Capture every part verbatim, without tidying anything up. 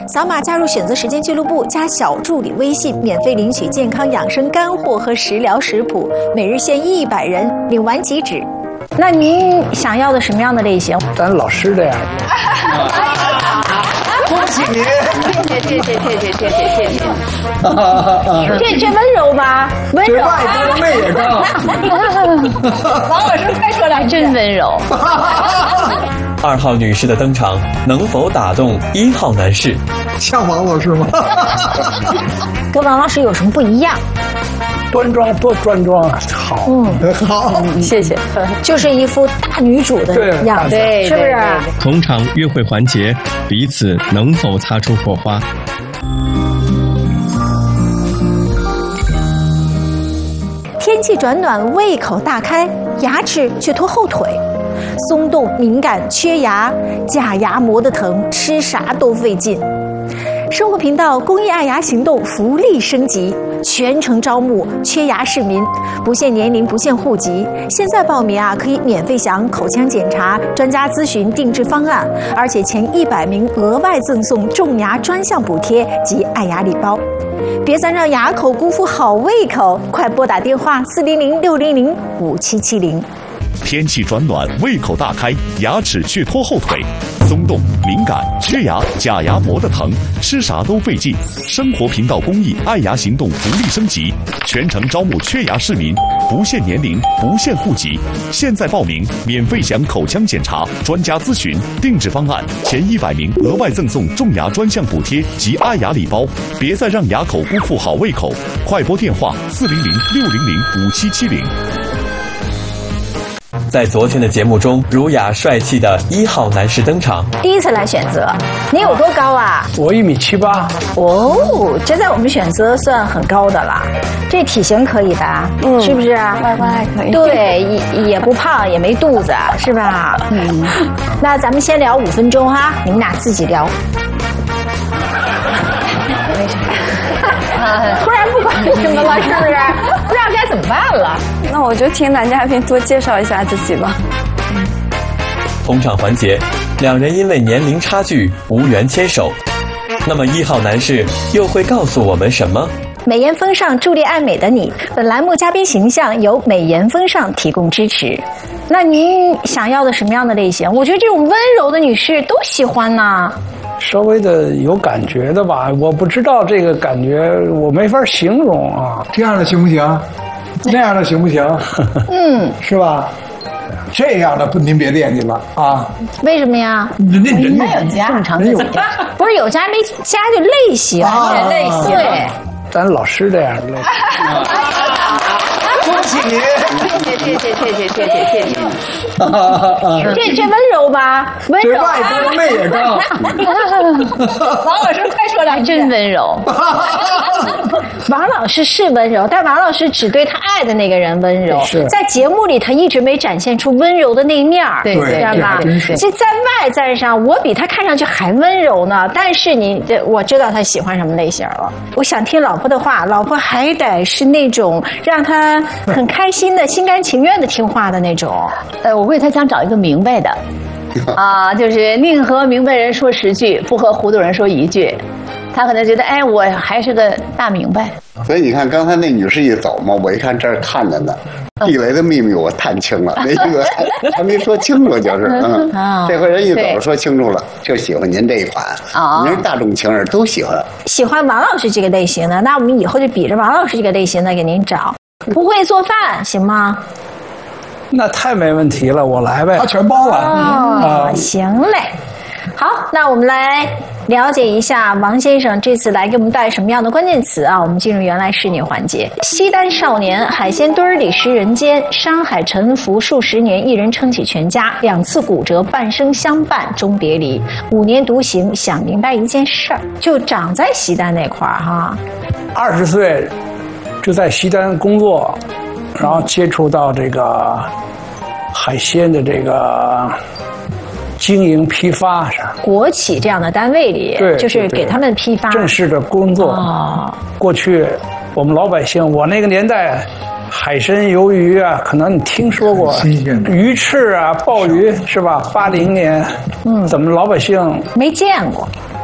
扫码加入选择时间俱乐部，加小助理微信，免费领取健康养生干货和食疗食谱，每日限一百人，领完即止。那您想要的什么样的类型？ 咱老师这样。 恭喜您！ 谢谢谢谢谢谢谢谢谢谢。 这这温柔吗？温柔。 这外公妹也高。 王老师快说来，真温柔。 二号女士的登场能否打动一号男士？ 像王老师吗？ 跟王老师有什么不一样？ 端庄多端庄，好， 嗯， 好， 谢谢。 就是一副大女主的样子， 对， 是不是？ 同场约会环节，彼此能否擦出火花？ 天气转暖，胃口大开，牙齿却拖后腿，松动、敏感、缺牙，假牙磨得疼，吃啥都费劲。生活频道公益爱牙行动福利升级，全程招募缺牙市民，不限年龄，不限户籍。现在报名啊，可以免费享口腔检查、专家咨询、定制方案，而且前一百名额外赠送种牙专项补贴及爱牙礼包。别再让牙口辜负好胃口，快拨打电话四零零六零零五七七零。 天气转暖，胃口大开，牙齿却拖后腿，松动、敏感、缺牙，假牙磨得疼，吃啥都费劲。生活频道公益爱牙行动福利升级，全程招募缺牙市民，不限年龄，不限户籍。现在报名，免费享口腔检查、专家咨询、定制方案，前一百名额外赠送种牙专项补贴及爱牙礼包。别再让牙口辜负好胃口，快拨电话四零零六零零五七七零。 在昨天的节目中，儒雅帅气的一号男士登场。 第一次来选择，你有多高啊？ 我一米七八。 哦，这在我们选择算很高的了。这体型可以吧？嗯，是不是？ 外观还可以。 对，也也不胖，也没肚子，是吧？嗯。那咱们先聊五分钟哈，你们俩自己聊。突然不管什么了，是不是？不知道该怎么办了。 那我就听男嘉宾多介绍一下自己吧。 同场环节，两人因为年龄差距无缘牵手。那么一号男士又会告诉我们什么？ 美颜风尚，助力爱美的你。本栏目嘉宾形象由美颜风尚提供支持。那您想要的什么样的类型？我觉得这种温柔的女士都喜欢呢。 稍微的有感觉的吧，我不知道这个感觉，我没法形容啊。 这样的行不行？那样的行不行？ 嗯， 是吧？这样的不，您别惦记了啊！ 为什么呀？ 人家人家有家， 正常的不是有家没家就类型， 啊、 类型对。 咱老师这样的类型。 恭喜您！ 谢谢谢谢谢谢谢谢谢谢。 这这温柔吧？温柔。 这外公妹也高。 王老师快说来，真温柔。 王老师是温柔，但王老师只对他爱的那个人温柔。在节目里，他一直没展现出温柔的那一面儿， 对知道吧？这在外在上，我比他看上去还温柔呢。但是你，这我知道他喜欢什么类型了。我想听老婆的话，老婆还得是那种让他很开心的、心甘情愿的听话的那种。 呃，我为他想找一个明白的，啊，就是宁和明白人说十句，不和糊涂人说一句。他可能觉得，哎，我还是个大明白。 所以你看，刚才那女士一走嘛，我一看这儿看着呢，地雷的秘密我探清了，那个还没说清楚，就是嗯，这回人一走说清楚了，就喜欢您这一款，您是大众情人都喜欢。 喜欢王老师这个类型的，那我们以后就比着王老师这个类型的给您找。不会做饭行吗？ 那太没问题了，我来呗。 他全包了。 哦，行嘞。好，那我们来了解一下王先生这次来给我们带什么样的关键词啊？我们进入原来是你环节。西单少年，海鲜堆里食人间，山海沉浮数十年，一人撑起全家，两次骨折，半生相伴终别离，五年独行，想明白一件事儿，就长在西单那块儿哈。 二十岁就在西单工作，然后接触到这个海鲜的这个经营批发上， 国企这样的单位里， 对， 就是给他们批发正式的工作。哦，过去我们老百姓，我那个年代，海参、鱿鱼啊，可能你听说过，鱼翅啊、鲍鱼是吧？八零年，嗯，怎么老百姓没见过？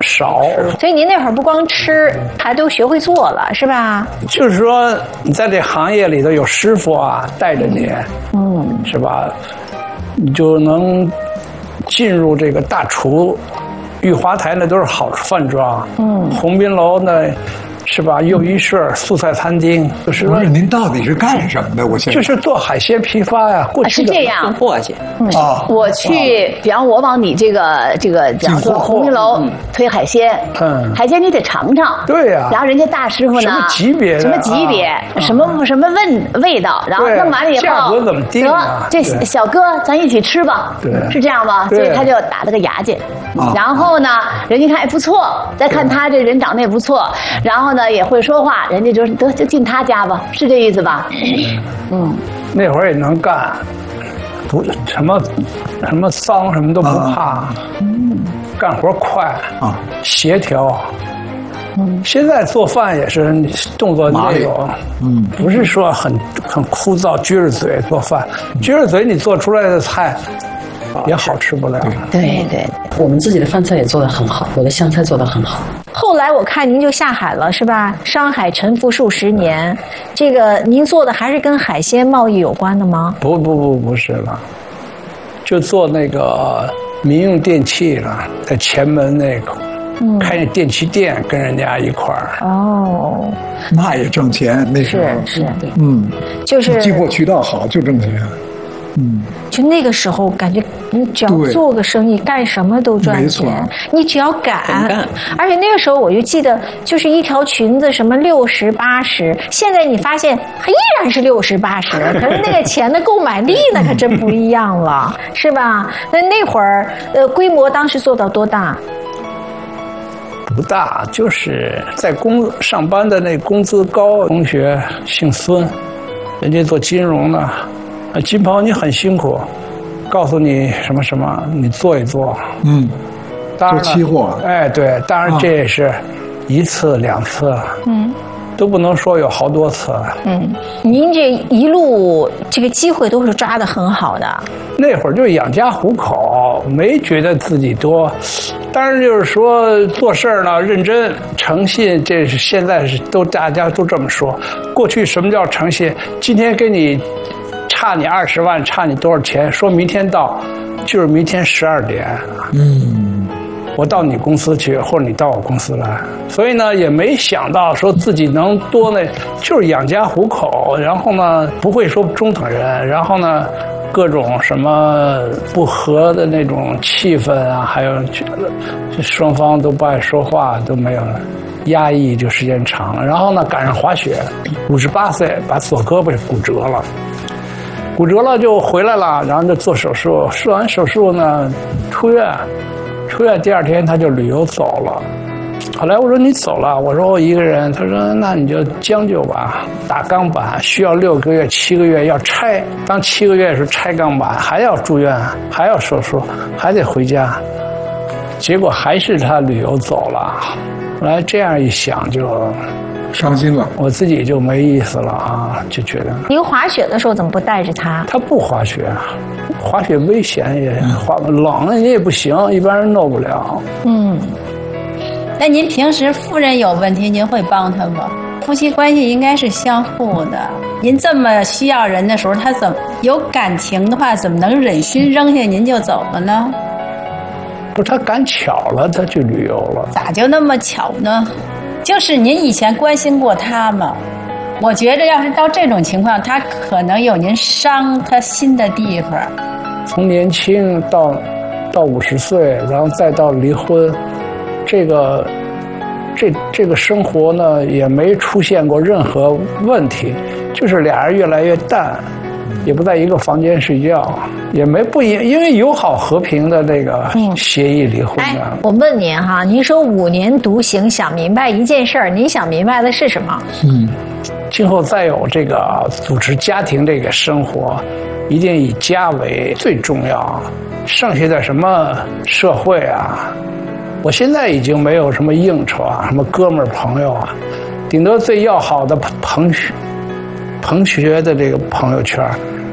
少。 所以您那会儿不光吃，还都学会做了，是吧？ 就是说你在这行业里头有师傅啊带着你，嗯，是吧？你就能进入这个大厨。玉华台那都是好饭庄，嗯，鸿宾楼那。是吧？又一社素菜餐厅，就是不是您到底是干什么的？我现在就是做海鲜批发呀。过去是这样， 送货去。 啊，我去，比方我往你这个这个，比方说鸿宾楼推海鲜，嗯，海鲜你得尝尝。 对呀。 然后人家大师傅呢， 什么级别？ 什么级别？什么什么味味道？然后弄完了以后， 价格怎么定啊？ 这小哥，咱一起吃吧。 对， 是这样吧？所以他就打了个牙去。然后呢，人家看哎不错，再看他这人长得也不错，然后呢也会说话，人家就得就进他家吧，是这意思吧？ 嗯，那会儿也能干，不什么什么脏什么都不怕，嗯，干活快啊，协调。嗯，现在做饭也是动作那种，嗯，不是说很很枯燥，撅着嘴做饭，撅着嘴你做出来的菜。也好吃不了。 对对， 我们自己的饭菜也做得很好，我的湘菜做得很好。 后来我看您就下海了，是吧？商海沉浮数十年，这个您做的还是跟海鲜贸易有关的吗？ 不不不，不是了，就做那个民用电器了，在前门那个。嗯，开那电器店，跟人家一块儿哦，那也挣钱。那时候是是， 嗯， 就是寄货渠道好就挣钱。 嗯，就那个时候感觉你只要做个生意，干什么都赚钱。你只要敢，而且那个时候我就记得，就是一条裙子什么六十八十，现在你发现它依然是六十八十，可是那个钱的购买力那可真不一样了，是吧？那那会儿呃，规模当时做到多大？ 不大，就是在工上班的那工资高同学，姓孙，人家做金融的，啊，金鹏你很辛苦，告诉你什么什么，你做一做，嗯，当然做期货， 哎，对，当然这也是一次两次，嗯，都不能说有好多次， 嗯，您这一路这个机会都是抓得很好的， 那会儿就养家糊口，没觉得自己多。当然，就是说做事儿呢，认真诚信，这是现在是都大家都这么说。过去什么叫诚信？今天给你差你二十万，差你多少钱？说明天到，就是明天十二点。嗯，我到你公司去，或者你到我公司来。所以呢，也没想到说自己能多那，就是养家糊口。然后呢，不会说中等人。然后呢。各种什么不和的那种气氛啊，还有双方都不爱说话，都没有压抑，就时间长了。然后呢，赶上滑雪，五十八岁把左胳膊骨折了，骨折了就回来了，然后就做手术，做完手术呢出院，出院第二天他就旅游走了。后来我说你走了，我说我一个人，他说那你就将就吧，打钢板需要六个月七个月要拆，当七个月是拆钢板，还要住院，还要手术，还得回家，结果还是他旅游走了。后来这样一想就伤心了， 我自己就没意思了啊，就觉得您滑雪的时候怎么不带着他？ 他不滑雪，滑雪危险也滑冷了你也不行，一般人弄不了。嗯。 那您平时夫人有问题，您会帮她吗？夫妻关系应该是相互的。您这么需要人的时候，他怎么有感情的话，怎么能忍心扔下您就走了呢？ 不是他赶巧了，他去旅游了。 咋就那么巧呢？就是您以前关心过他吗？我觉着要是到这种情况，他可能有您伤他心的地方。 从年轻到到五十岁，然后再到离婚。这个，这这个生活呢，也没出现过任何问题，就是俩人越来越淡，也不在一个房间睡觉，也没不因因为友好和平的那个协议离婚的。 哎，我问您哈，您说五年独行，想明白一件事儿，您想明白的是什么？ 嗯，今后再有这个组织家庭这个生活，一定以家为最重要，剩下的什么社会啊。我现在已经没有什么应酬啊，什么哥们儿朋友啊，顶多最要好的朋学、朋学的这个朋友圈，